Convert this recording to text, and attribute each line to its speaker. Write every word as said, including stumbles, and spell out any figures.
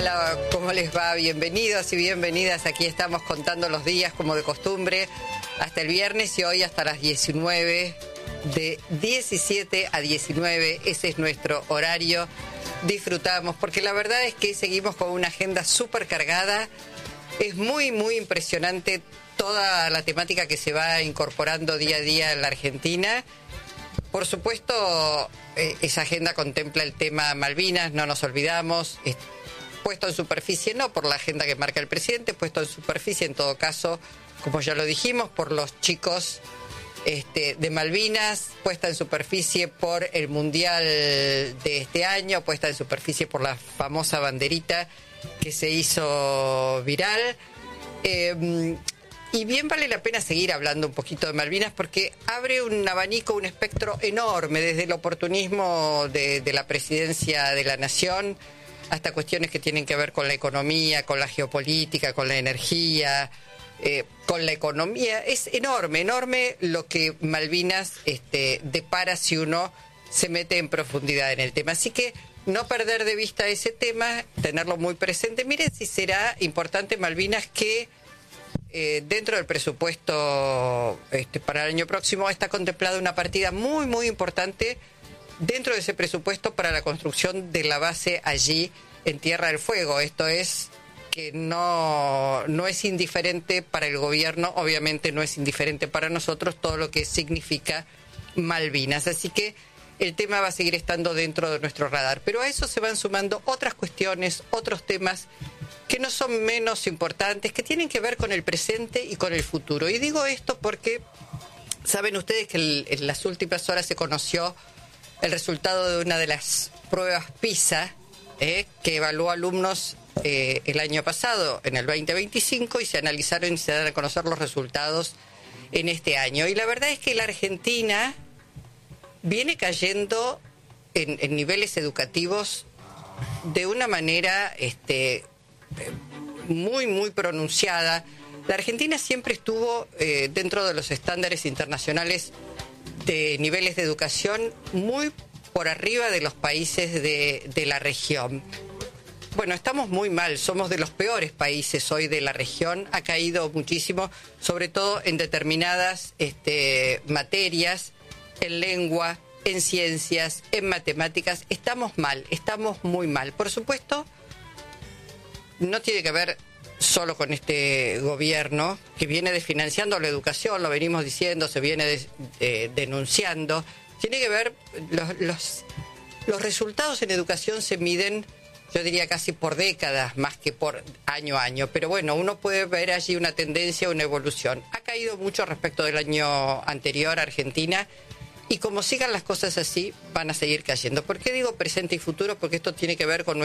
Speaker 1: Hola, ¿cómo les va? Bienvenidos y bienvenidas. Aquí estamos contando los días como de costumbre hasta el viernes y hoy hasta las diecinueve, de diecisiete a diecinueve. Ese es nuestro horario. Disfrutamos porque la verdad es que seguimos con una agenda súper cargada. Es muy, muy impresionante toda la temática que se va incorporando día a día en la Argentina. Por supuesto, eh, esa agenda contempla el tema Malvinas, no nos olvidamos, es puesto en superficie no por la agenda que marca el presidente, puesto en superficie en todo caso, como ya lo dijimos, por los chicos este, de Malvinas, puesta en superficie por el Mundial de este año, puesta en superficie por la famosa banderita que se hizo viral. Eh, Y bien vale la pena seguir hablando un poquito de Malvinas porque abre un abanico, un espectro enorme, desde el oportunismo de, de la presidencia de la Nación hasta cuestiones que tienen que ver con la economía, con la geopolítica, con la energía, eh, con la economía. Es enorme, enorme lo que Malvinas este, depara si uno se mete en profundidad en el tema. Así que no perder de vista ese tema, tenerlo muy presente. Miren si será importante Malvinas que Eh, dentro del presupuesto este, para el año próximo está contemplada una partida muy, muy importante dentro de ese presupuesto para la construcción de la base allí en Tierra del Fuego. Esto es que no, no es indiferente para el gobierno, obviamente no es indiferente para nosotros todo lo que significa Malvinas. Así que el tema va a seguir estando dentro de nuestro radar. Pero a eso se van sumando otras cuestiones, otros temas que no son menos importantes, que tienen que ver con el presente y con el futuro. Y digo esto porque saben ustedes que el, en las últimas horas se conoció el resultado de una de las pruebas PISA, eh, que evaluó alumnos eh, el año pasado, en el veinte veinticinco, y se analizaron y se dan a conocer los resultados en este año. Y la verdad es que la Argentina viene cayendo en, en niveles educativos de una manera este, muy, muy pronunciada. La Argentina siempre estuvo eh, dentro de los estándares internacionales de niveles de educación muy por arriba de los países de, de la región. Bueno, estamos muy mal, somos de los peores países hoy de la región, ha caído muchísimo, sobre todo en determinadas este, materias, en lengua, en ciencias, en matemáticas. Estamos mal, estamos muy mal. Por supuesto, no tiene que ver solo con este gobierno que viene desfinanciando la educación, lo venimos diciendo, se viene des, eh, denunciando. Tiene que ver, los, los, los resultados en educación se miden, yo diría casi por décadas, más que por año a año. Pero bueno, uno puede ver allí una tendencia, una evolución. Ha caído mucho respecto del año anterior Argentina, y como sigan las cosas así, van a seguir cayendo. ¿Por qué digo presente y futuro? Porque esto tiene que ver con